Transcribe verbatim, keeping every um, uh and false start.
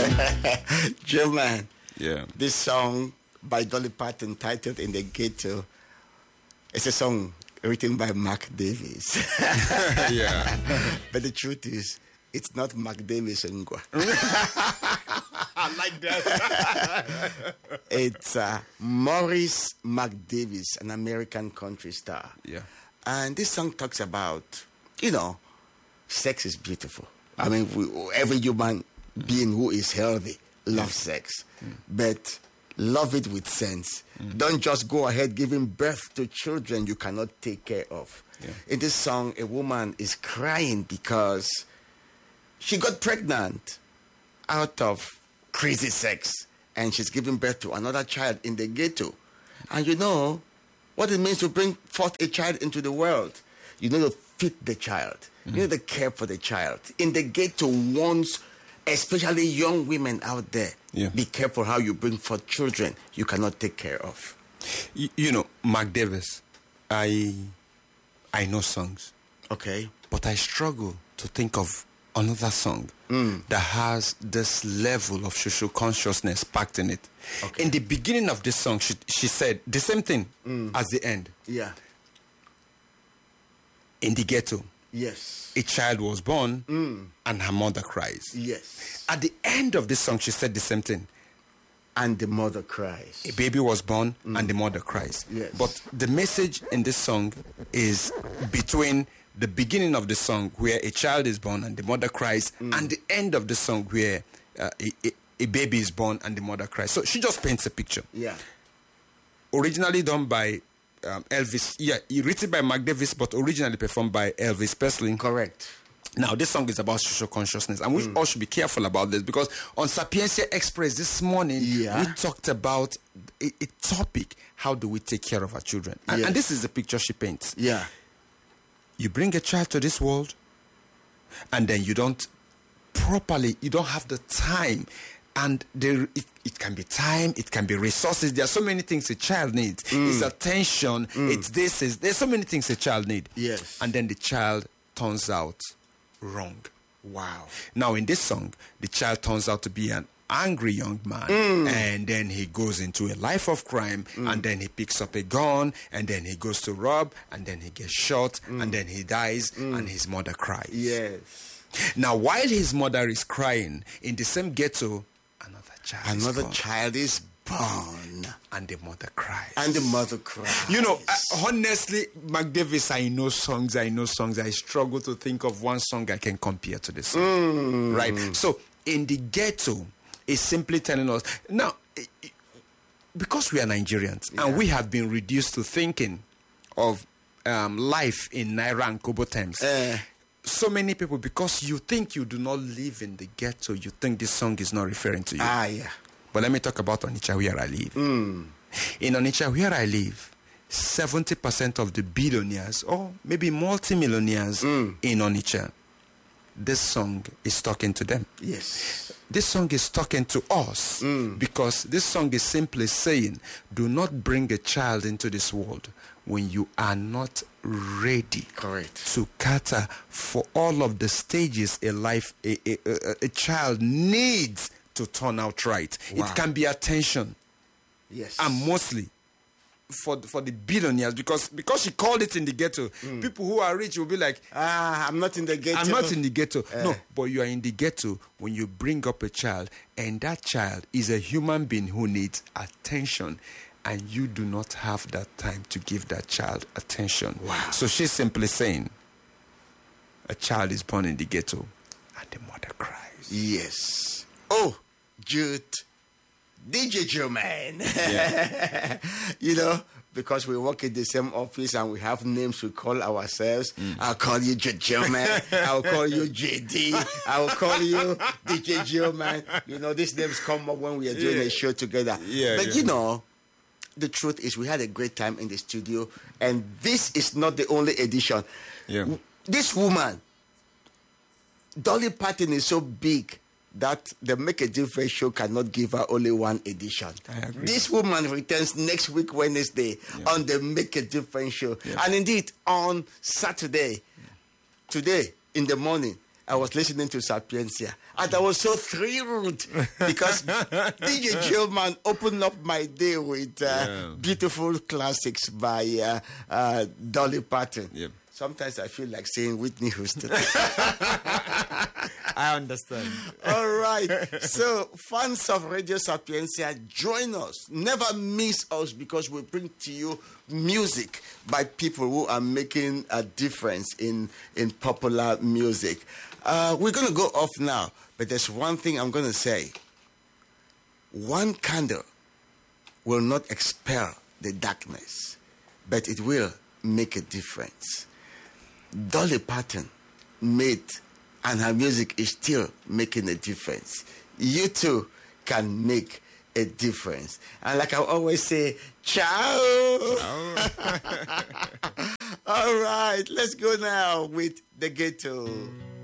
Joe Man. Yeah. This song by Dolly Parton titled In the Ghetto. It's a song written by Mark Davis. Yeah. But the truth is, it's not Mark Davis Ngwa. I like that. It's uh, Maurice Mark Davis, an American country star. Yeah. And this song talks about, you know, sex is beautiful. I mean, we, every human being who is healthy loves sex. Mm. But love it with sense. Mm. Don't just go ahead giving birth to children you cannot take care of. Yeah. In this song, a woman is crying because she got pregnant out of crazy sex, and she's giving birth to another child in the ghetto. And you know what it means to bring forth a child into the world. You need to feed the child. Mm. You need to care for the child. In the ghetto, once, especially young women out there, yeah. be careful how you bring forth children you cannot take care of. You, you know, Mark Davis, I, I know songs. Okay. But I struggle to think of another song mm. that has this level of social consciousness packed in it. Okay. In the beginning of this song, she, she said the same thing mm. as the end. Yeah. In the ghetto, yes, a child was born mm. and her mother cries. Yes. At the end of this song, she said the same thing. And the mother cries. A baby was born mm. and the mother cries. Yes. But the message in this song is between the beginning of the song where a child is born and the mother cries mm. and the end of the song where uh, a, a, a baby is born and the mother cries. So she just paints a picture. Yeah. Originally done by um, Elvis. Yeah, written by Mark Davis, but originally performed by Elvis Presley. Correct. Now, this song is about social consciousness, and we mm. all should be careful about this, because on Sapiencia Express this morning, yeah. we talked about a, a topic: how do we take care of our children? And, yes. and this is the picture she paints. Yeah. You bring a child to this world, and then you don't properly, you don't have the time, and there, it, it can be time, it can be resources. There are so many things a child needs. Mm. It's attention, mm. it's this, is there's so many things a child needs. Yes. And then the child turns out wrong. Wow. Now, in this song, the child turns out to be an angry young man, mm. and then he goes into a life of crime, mm. and then he picks up a gun, and then he goes to rob, and then he gets shot, mm. and then he dies, mm. and his mother cries. Yes. Now, while his mother is crying, in the same ghetto, another child another is born. child is born, and the mother cries. And the mother cries. You know, uh, honestly, Mark Davis, I know songs, I know songs. I struggle to think of one song I can compare to this song. Mm. Right? So, in the ghetto, it's simply telling us, now, because we are Nigerians, yeah. and we have been reduced to thinking of um, life in Naira and Kobo terms. Uh. So many people, because you think you do not live in the ghetto, you think this song is not referring to you. Ah, yeah. But let me talk about Onitsha, where I live. Mm. In Onitsha, where I live, seventy percent of the billionaires, or maybe multimillionaires mm. in Onitsha, this song is talking to them. Yes. This song is talking to us mm. because this song is simply saying, do not bring a child into this world when you are not ready Correct. to cater for all of the stages a life, a, a, a, a child needs to turn out right. Wow. It can be attention. Yes. And mostly for for the billionaires, because because she called it in the ghetto. Mm. People who are rich will be like, ah, I'm not in the ghetto. I'm not in the ghetto. Uh. No, but you are in the ghetto when you bring up a child, and that child is a human being who needs attention, and you do not have that time to give that child attention. Wow. So she's simply saying, a child is born in the ghetto, and the mother cries. Yes. Oh, Jude. D J Joe Man. Yeah. You know, because we work in the same office and we have names we call ourselves. Mm. I'll call you Joe Man. I'll call you J D. I'll call you D J Joe Man. You know, these names come up when we are doing yeah. a show together. Yeah, but yeah. you know, the truth is we had a great time in the studio, and this is not the only edition. Yeah. This woman, Dolly Parton, is so big that the Make a Difference show cannot give her only one edition. I agree. This woman returns next week Wednesday yeah. on the Make a Difference show. Yeah. And indeed, on Saturday, yeah. today in the morning, I was listening to Sapientia, and I was so thrilled because D J Gilman opened up my day with uh, yeah. beautiful classics by uh, uh, Dolly Parton. Yep. Sometimes I feel like saying Whitney Houston. I understand. All right. So, fans of Radio Sapientia, join us. Never miss us, because we bring to you music by people who are making a difference in, in popular music. Uh, we're going to go off now, but there's one thing I'm going to say. One candle will not expel the darkness, but it will make a difference. Dolly Parton made, and her music is still making a difference. You too can make a difference. And like I always say, ciao. Ciao. All right, let's go now with The Ghetto.